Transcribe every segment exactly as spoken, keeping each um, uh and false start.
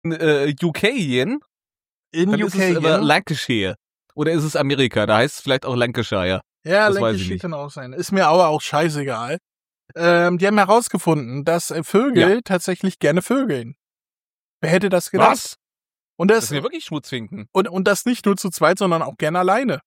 äh, U K gehen, In dann U ist K es aber gehen? Lancashire. Oder ist es Amerika? Da heißt es vielleicht auch Lancashire. Ja, das weiß ich Lancashire nicht. kann auch sein. Ist mir aber auch scheißegal. Ähm, die haben herausgefunden, dass äh, Vögel Ja. tatsächlich gerne vögeln. Wer hätte das gedacht? Was? Und Das das, sind ja wirklich Schmutzfinken. und, und das nicht nur zu zweit, sondern auch gerne alleine.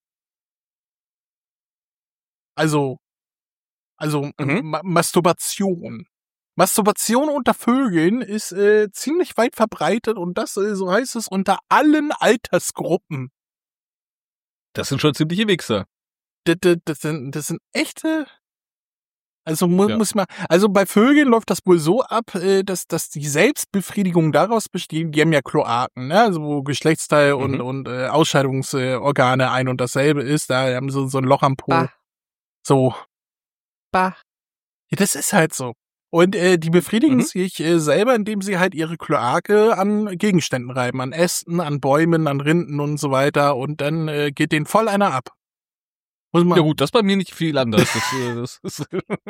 Also, also Mhm. Ma- Masturbation. Masturbation unter Vögeln ist äh, ziemlich weit verbreitet und das, äh, so heißt es, unter allen Altersgruppen. Das sind schon ziemliche Wichser. Das, das, das, sind, das sind echte. Also mu Ja. muss man, also bei Vögeln läuft das wohl so ab, äh, dass, dass die Selbstbefriedigung daraus besteht, die haben ja Kloaken, ne? Also wo Geschlechtsteil und, Mhm. und äh, Ausscheidungsorgane ein und dasselbe ist, da haben sie so ein Loch am Po. Bah. So. Bah. Ja, das ist halt so. Und äh, die befriedigen Mhm. sich äh, selber, indem sie halt ihre Kloake an Gegenständen reiben, an Ästen, an Bäumen, an Rinden und so weiter und dann äh, geht denen voll einer ab. Muss man, Ja gut, das bei mir nicht viel anders. Das, äh, das, ist,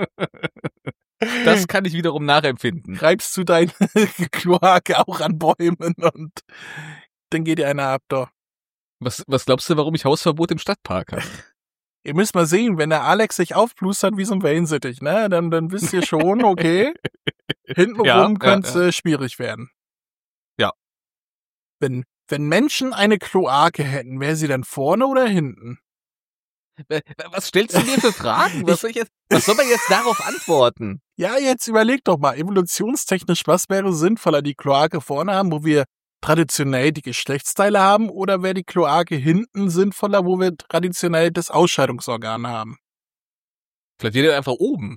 das kann ich wiederum nachempfinden. reibst du deine Kloake auch an Bäumen und dann geht dir einer ab, doch. Was, was glaubst du, warum ich Hausverbot im Stadtpark habe? Ihr müsst mal sehen, wenn der Alex sich aufplustert wie so ein Wellensittich, ne, dann, dann wisst ihr schon, okay, hintenrum Ja, ja, könnte es ja. äh, schwierig werden. Ja. Wenn, wenn Menschen eine Kloake hätten, wäre sie dann vorne oder hinten? Was stellst du mir für Fragen? Was soll, ich jetzt, was soll man jetzt darauf antworten? Ja, jetzt überleg doch mal, evolutionstechnisch, was wäre sinnvoller, die Kloake vorne haben, wo wir traditionell die Geschlechtsteile haben, oder wäre die Kloake hinten sinnvoller, wo wir traditionell das Ausscheidungsorgan haben? Vielleicht wird er einfach oben.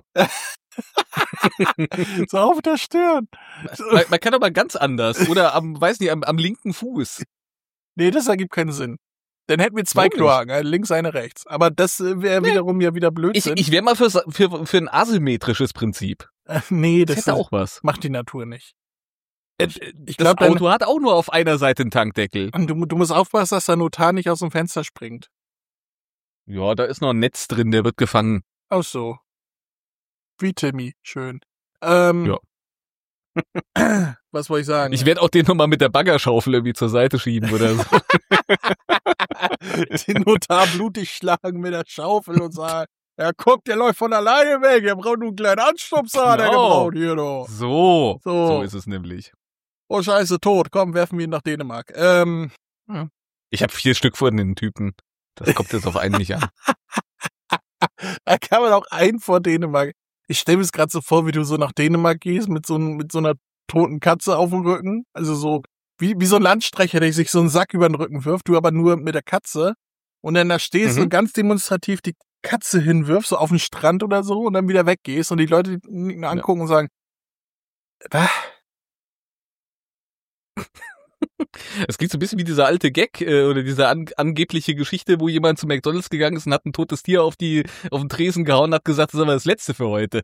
So auf der Stirn. Man, man kann aber ganz anders. Oder am, weiß nicht, am, am linken Fuß. Nee, das ergibt keinen Sinn. Dann hätten wir zwei Warum nicht? Kloaken, eine links, eine rechts. Aber das äh, wäre Nee. wiederum ja wieder Ich, Blödsinn. ich wäre mal für, für, für ein asymmetrisches Prinzip. Äh, nee, Das, das, hätte ist- auch was. macht die Natur nicht. Äh, Ich das glaub, dein- Auto hat auch nur auf einer Seite einen Tankdeckel. Und du, du musst aufpassen, dass der Notar nicht aus dem Fenster springt. Ja, da ist noch ein Netz drin, der wird gefangen. Ach so. Wie Timmy, schön. Ähm, Ja. Was wollte ich sagen? Ich werde auch den nochmal mit der Baggerschaufel irgendwie zur Seite schieben oder so. den Notar blutig schlagen mit der Schaufel und sagen, ja guck, der läuft von alleine weg, er braucht nur einen kleinen Anstupser, der Genau. gebraucht hier doch. So, So. so ist es nämlich. Oh scheiße, tot, komm, werfen wir ihn nach Dänemark. Ähm, Ich habe vier Stück von den Typen. Das kommt jetzt auf einen nicht an. da kann man auch einen vor Dänemark. Ich stelle mir es gerade so vor, wie du so nach Dänemark gehst mit so, ein- mit so einer toten Katze auf dem Rücken. Also so, wie, wie so ein Landstreicher, der sich so einen Sack über den Rücken wirft, du aber nur mit der Katze. Und dann da stehst Mhm. und ganz demonstrativ die Katze hinwirfst, so auf den Strand oder so, und dann wieder weggehst und die Leute ihn angucken und sagen, was? Es klingt so ein bisschen wie dieser alte Gag äh, oder diese an, angebliche Geschichte, wo jemand zu McDonald's gegangen ist und hat ein totes Tier auf die auf den Tresen gehauen und hat gesagt, das ist aber das Letzte für heute.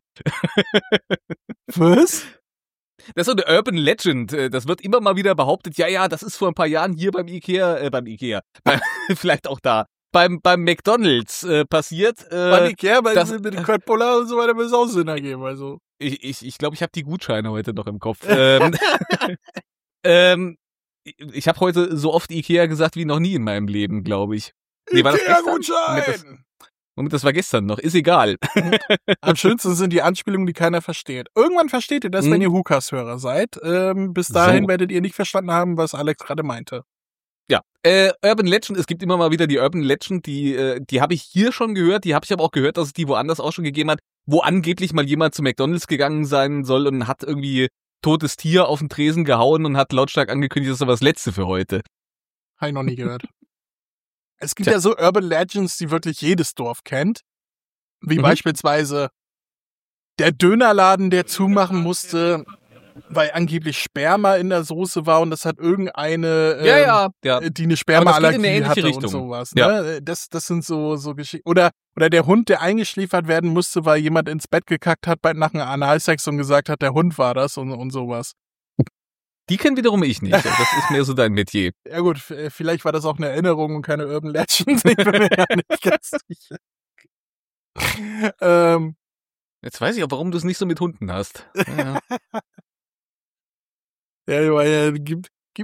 Was? Das ist so eine Urban Legend. äh, Das wird immer mal wieder behauptet, ja, ja, das ist vor ein paar Jahren hier beim Ikea, äh, beim Ikea, bei, vielleicht auch da, beim beim McDonald's äh, passiert. Bei Äh, Ikea, bei das- mit dem Köttbullar und so weiter, wird es auch Sinn ergeben, also. ich ich, ich glaube, ich habe die Gutscheine heute noch im Kopf. ähm, ähm, ich habe heute so oft Ikea gesagt wie noch nie in meinem Leben, glaube ich. Nee, war das gestern? Moment, das, Ikea-Gutschein! Moment, das war gestern noch. Ist egal. Am schönsten sind die Anspielungen, die keiner versteht. Irgendwann versteht ihr das, Mhm. wenn ihr Hukas-Hörer seid. Ähm, bis dahin So. werdet ihr nicht verstanden haben, was Alex gerade meinte. Ja, äh, Urban Legend, es gibt immer mal wieder die Urban Legend, die äh, die habe ich hier schon gehört, die habe ich aber auch gehört, dass es die woanders auch schon gegeben hat, wo angeblich mal jemand zu McDonald's gegangen sein soll und hat irgendwie totes Tier auf den Tresen gehauen und hat lautstark angekündigt, das ist aber das Letzte für heute. Habe ich noch nie gehört. Es gibt Tja. ja so Urban Legends, die wirklich jedes Dorf kennt. Wie Mhm. beispielsweise der Dönerladen, der zumachen musste, weil angeblich Sperma in der Soße war und das hat irgendeine, ähm, ja, ja, ja. die eine Aber das geht in Spermaallergie eine ähnliche hatte Richtung. und sowas. Ja. Ne? Das, das sind so, so Geschichten. Oder, oder der Hund, der eingeschläfert werden musste, weil jemand ins Bett gekackt hat bei, nach einem Analsex und gesagt hat, der Hund war das und, und sowas. Die kenn wiederum ich nicht. Das ist mehr so dein Metier. Ja gut, f- vielleicht war das auch eine Erinnerung und keine Urban Legend. Ich bin mir ja nicht ganz sicher. ähm, Jetzt weiß ich auch, warum du es nicht so mit Hunden hast. Ja, ja. ja, weil, äh, gibt,